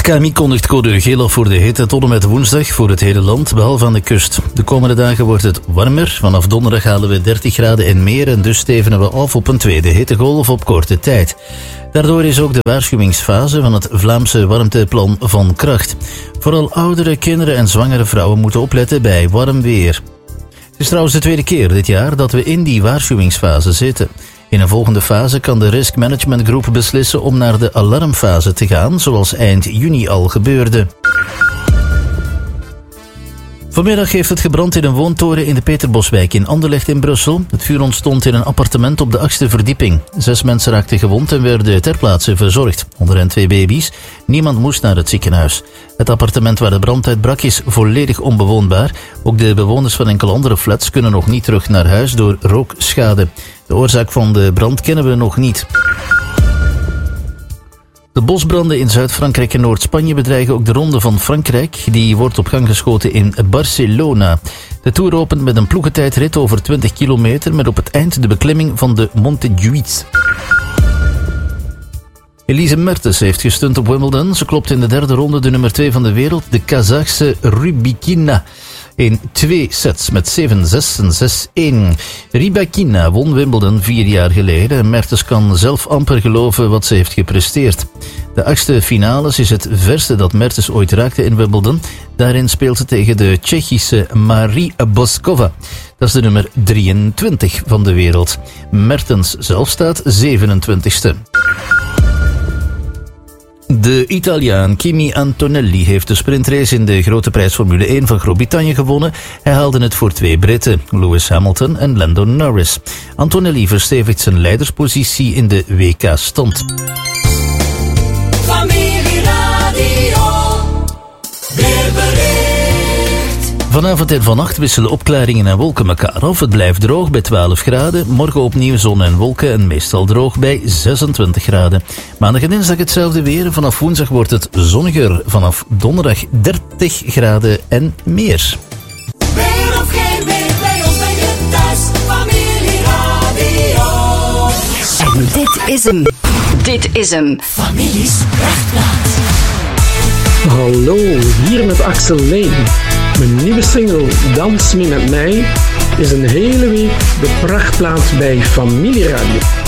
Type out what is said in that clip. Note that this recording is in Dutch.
KMI kondigt code geel af voor de hitte tot en met woensdag voor het hele land, behalve aan de kust. De komende dagen wordt het warmer. Vanaf donderdag halen we 30 graden en meer en dus stevenen we af op een tweede hittegolf op korte tijd. Daardoor is ook de waarschuwingsfase van het Vlaamse warmteplan van kracht. Vooral oudere, kinderen en zwangere vrouwen moeten opletten bij warm weer. Het is trouwens de tweede keer dit jaar dat we in die waarschuwingsfase zitten. In een volgende fase kan de Risk Management Group beslissen om naar de alarmfase te gaan, zoals eind juni al gebeurde. Vanmiddag heeft het gebrand in een woontoren in de Peterboswijk in Anderlecht in Brussel. Het vuur ontstond in een appartement op de 8e verdieping. 6 mensen raakten gewond en werden ter plaatse verzorgd. Onder hen 2 baby's. Niemand moest naar het ziekenhuis. Het appartement waar de brand uitbrak is volledig onbewoonbaar. Ook de bewoners van enkele andere flats kunnen nog niet terug naar huis door rookschade. De oorzaak van de brand kennen we nog niet. De bosbranden in Zuid-Frankrijk en Noord-Spanje bedreigen ook de Ronde van Frankrijk. Die wordt op gang geschoten in Barcelona. De Tour opent met een ploegentijdrit over 20 kilometer met op het eind de beklimming van de Monte Juiz. Elise Mertens heeft gestunt op Wimbledon. Ze klopt in de derde ronde de nummer 2 van de wereld, de Kazachse Rybakina. In 2 sets met 7-6 en 6-1. Rybakina won Wimbledon 4 jaar geleden en Mertens kan zelf amper geloven wat ze heeft gepresteerd. De 8e finales is het verste dat Mertens ooit raakte in Wimbledon. Daarin speelt ze tegen de Tsjechische Marie Boskova. Dat is de nummer 23 van de wereld. Mertens zelf staat 27e. De Italiaan Kimi Antonelli heeft de sprintrace in de grote prijs Formule 1 van Groot-Brittannië gewonnen. Hij haalde het voor 2 Britten, Lewis Hamilton en Lando Norris. Antonelli verstevigt zijn leiderspositie in de WK-stand. Familieradio, weerbericht. Vanavond en vannacht wisselen opklaringen en wolken elkaar af. Het blijft droog bij 12 graden. Morgen opnieuw zon en wolken en meestal droog bij 26 graden. Maandag en dinsdag hetzelfde weer. Vanaf woensdag wordt het zonniger. Vanaf donderdag 30 graden en meer. Weer of geen weer, bij ons ben je thuis. Familieradio. En dit is hem. Dit is hem. Families Prachtplaat. Hallo, hier met Axel Lane. Mijn nieuwe single Dans mee met mij is een hele week de prachtplaats bij Familieradio.